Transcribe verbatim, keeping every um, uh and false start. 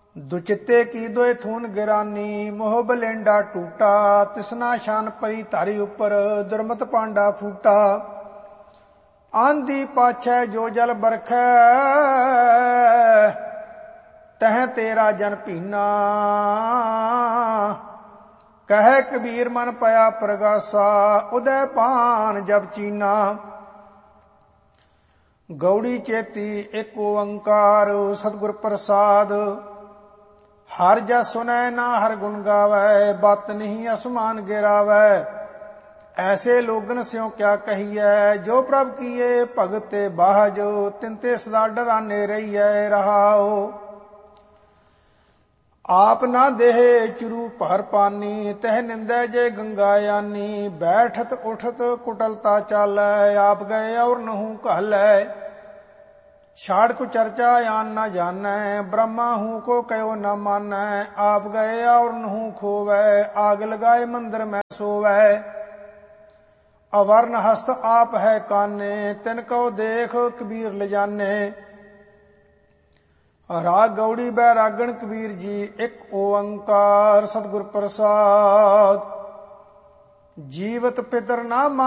दुचिते की दोए थून गिरानी, मोह बलेंडा टूटा, तिसना शान परी धारी उपर, दुर्मत पांडा फूटा। आंधी पाछै जो जल बरखै, तह तेरा जन पीना। कह कबीर मन पया प्रगासा, उदय पान जब चीना। गौड़ी चेती एक ओंकार, सतगुर प्रसाद। हर जस सुनै ना हर गुण गावै, बात नहीं असमान गिरावै। ऐसे लोगन स्यों क्या कहिए, जो प्रभ किए भगते बाहज, तिनते सदा डराने रहिए रहाओ। आप ना देह चुरू भर पानी, तह निंदै जे गंगा यानी। बैठत उठत कुटलता चालै, आप गए और नहूँ कहलै। छाड़ को चर्चा आन न जानै, ब्रह्मा हूँ को कयो न मानै। आप गए और नहूँ खोवै, आग लगाए मंदिर में सोवै। अवर्ण हस्त आप है काने, तिनको देख कबीर ले जाने। राग गौड़ी बैरागण कबीर जी, एक ओंकार सतगुर प्रसाद। जीवत पितर ना